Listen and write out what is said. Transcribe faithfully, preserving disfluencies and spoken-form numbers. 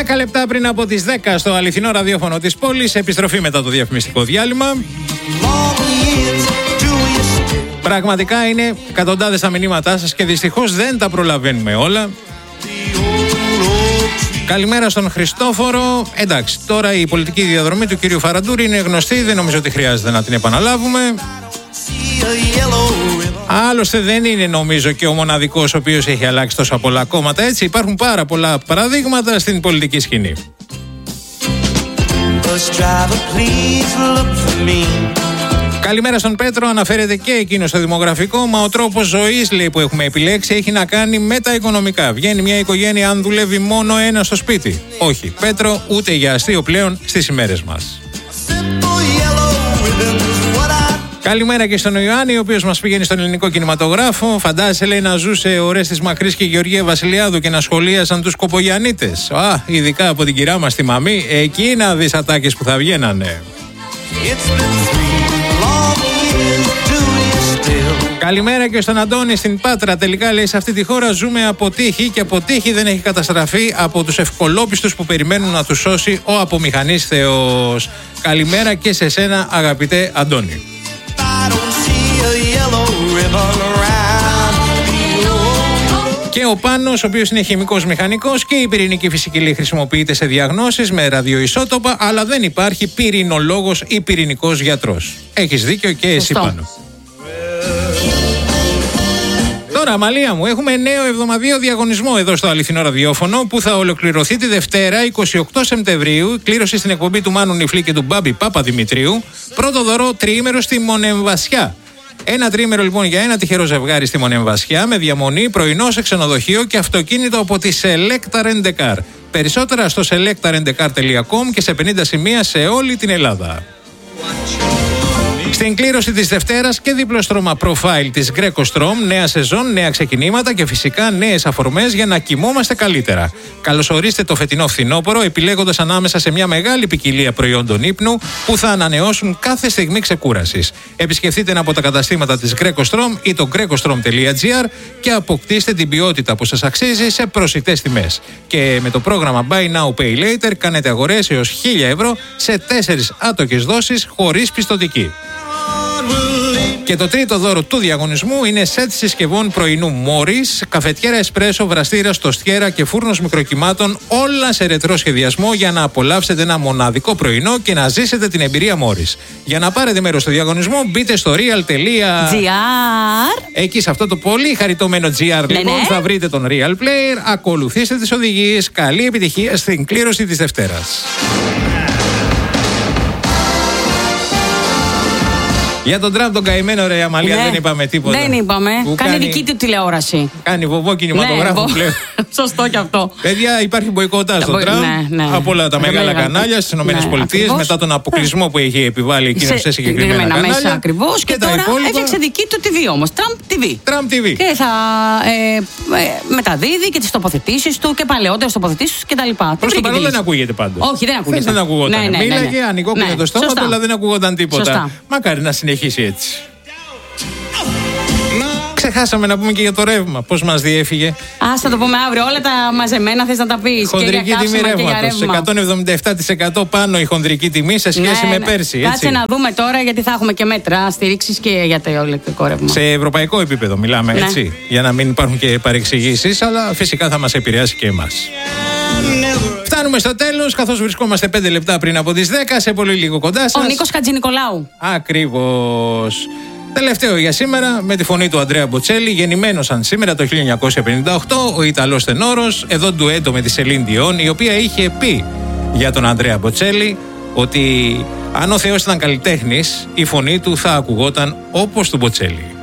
δέκα λεπτά πριν από τις δέκα στο αληθινό ραδιόφωνο της πόλης. Επιστροφή μετά το διαφημιστικό διάλειμμα. Πραγματικά είναι εκατοντάδες τα μηνύματά σας και δυστυχώς δεν τα προλαβαίνουμε όλα. Καλημέρα στον Χριστόφορο. Εντάξει, τώρα η πολιτική διαδρομή του κυρίου Φαραντούρη είναι γνωστή, δεν νομίζω ότι χρειάζεται να την επαναλάβουμε. Άλλωστε δεν είναι νομίζω και ο μοναδικός ο οποίος έχει αλλάξει τόσα πολλά κόμματα, έτσι υπάρχουν πάρα πολλά παραδείγματα στην πολιτική σκηνή. Καλημέρα στον Πέτρο, αναφέρεται και εκείνο στο δημογραφικό, μα ο τρόπος ζωής, λέει, που έχουμε επιλέξει έχει να κάνει με τα οικονομικά. Βγαίνει μια οικογένεια αν δουλεύει μόνο ένα στο σπίτι. Όχι, Πέτρο, ούτε για αστείο πλέον στις ημέρες μας. Καλημέρα και στον Ιωάννη, ο οποίος μας πήγαινε στον ελληνικό κινηματογράφο. Φαντάζεσαι, λέει, να ζούσε ο Ρέστης Μακρύς και η Γεωργία Βασιλιάδου και να σχολίασαν τους Κοπογιαννίτες. Α, ειδικά από την κυρά μας τη μαμή, εκεί να δεις ατάκες που θα βγαίνανε. Καλημέρα και στον Αντώνη στην Πάτρα. Τελικά, λέει, σε αυτή τη χώρα ζούμε από τύχη και από τύχη δεν έχει καταστραφεί από τους ευκολόπιστους που περιμένουν να τους σώσει ο απομηχανής Θεός. Καλημέρα και σε σένα, αγαπητέ Αντώνη. Και ο Πάνος, ο οποίος είναι χημικός μηχανικός, και η πυρηνική φυσική, λέει, χρησιμοποιείται σε διαγνώσεις με ραδιοϊσότοπα, αλλά δεν υπάρχει πυρηνολόγος ή πυρηνικός γιατρός. Έχεις δίκιο και εσύ, Πάνο. Τώρα, Αμαλία μου, έχουμε νέο εβδομαδιαίο διαγωνισμό εδώ στο αληθινό ραδιόφωνο που θα ολοκληρωθεί τη Δευτέρα, εικοστή ογδόη Σεπτεμβρίου. Κλήρωση στην εκπομπή του Μάνου Νιφλή και του Μπάμπη Παπαδημητρίου. Πρώτο δωρό, τριήμερο στη Μονεμβασιά. Ένα τριήμερο λοιπόν για ένα τυχερό ζευγάρι στη Μονεμβασιά με διαμονή, πρωινό σε ξενοδοχείο και αυτοκίνητο από τη Selecta Rent-A-Car. Περισσότερα στο selecta rent a car τελεία com και σε πενήντα σημεία σε όλη την Ελλάδα. Στην κλήρωση της Δευτέρας και δίπλο στρώμα profile της Greco Strom, νέα σεζόν, νέα ξεκινήματα και φυσικά νέες αφορμές για να κοιμόμαστε καλύτερα. Καλωσορίστε το φετινό φθινόπωρο επιλέγοντας ανάμεσα σε μια μεγάλη ποικιλία προϊόντων ύπνου που θα ανανεώσουν κάθε στιγμή ξεκούρασης. Επισκεφτείτε ένα από τα καταστήματα της Greco Strom ή το greco strom τελεία gr και αποκτήστε την ποιότητα που σας αξίζει σε προσιτές τιμές. Και με το πρόγραμμα Buy Now Pay Later κάνετε αγορές έως χίλια ευρώ σε τέσσερις άτοκες δόσεις χωρίς πιστωτική. Και το τρίτο δώρο του διαγωνισμού είναι σετ συσκευών πρωινού Μόρις, καφετιέρα εσπρέσο, βραστήρα, στοστιέρα και φούρνος μικροκυμάτων, όλα σε ρετρό σχεδιασμό για να απολαύσετε ένα μοναδικό πρωινό και να ζήσετε την εμπειρία Μόρις. Για να πάρετε μέρος στο διαγωνισμό, μπείτε στο real τελεία gr. Εκεί σε αυτό το πολύ χαριτωμένο τζι αρ, ναι, λοιπόν, ναι, θα βρείτε τον Real Player. Ακολουθήστε τις οδηγίες. Καλή επιτυχία στην κλήρωση της Δευτέρας. Για τον Τραμπ τον καημένο, ρε Αμαλία, ναι, δεν είπαμε τίποτα. Δεν είπαμε. Κάνει, κάνει δική του τηλεόραση. Κάνει βοβό κινηματογράφο, ναι, πλέον. Σωστό κι αυτό. Παιδιά, υπάρχει μποϊκοτάζ στον Τραμπ, ναι, ναι, από όλα τα μεγάλα μεγάλα κανάλια στις ΗΠΑ, ναι, μετά τον αποκλεισμό, ναι, που έχει επιβάλει εκείνο σε συγκεκριμένα κανάλια. Μέσα ακριβώς. Και, και τώρα υπόλοιπα... έφτιαξε δική του τι βι όμως. Τραμπ τι βι. Τραμπ τι βι. Και θα ε, ε, μεταδίδει και τις τοποθετήσεις του και παλαιότερες τοποθετήσεις του κτλ. Προς το παρόν δεν ακούγεται πάντως. Όχι, δεν ακούγεται. Δεν ακούγονταν. Μίλαγε, ανοιγόκλεινε το στόμα του, αλλά δεν ακούγονταν τίποτα. Μακάρι να συνεχίσει έτσι. Ξεχάσαμε να πούμε και για το ρεύμα. Πώς μας διέφυγε. Ας θα το πούμε αύριο. Όλα τα μαζεμένα θες να τα πεις. Χονδρική τιμή ρεύματος. εκατόν εβδομήντα επτά τοις εκατό πάνω η χονδρική τιμή σε σχέση, ναι, με πέρσι. Κάτσε έτσι να δούμε τώρα, γιατί θα έχουμε και μέτρα στήριξης και για το ηλεκτρικό ρεύμα. Σε ευρωπαϊκό επίπεδο μιλάμε, ναι, έτσι. Για να μην υπάρχουν και παρεξηγήσεις, αλλά φυσικά θα μας επηρεάσει και εμάς. Φτάνουμε στο τέλος, καθώς βρισκόμαστε πέντε λεπτά πριν από τις δέκα. Σε πολύ λίγο κοντά σας. Ο Νίκος Χατζηνικολάου. Ακριβώς. Τελευταίο για σήμερα, με τη φωνή του Αντρέα Μποτσέλη, γεννημένος σαν σήμερα το χίλια εννιακόσια πενήντα οκτώ, ο Ιταλός τενόρος, εδώ ντουέτο με τη Σελίν Διόν, η οποία είχε πει για τον Αντρέα Μποτσέλη ότι αν ο Θεός ήταν καλλιτέχνης, η φωνή του θα ακουγόταν όπως του Μποτσέλη.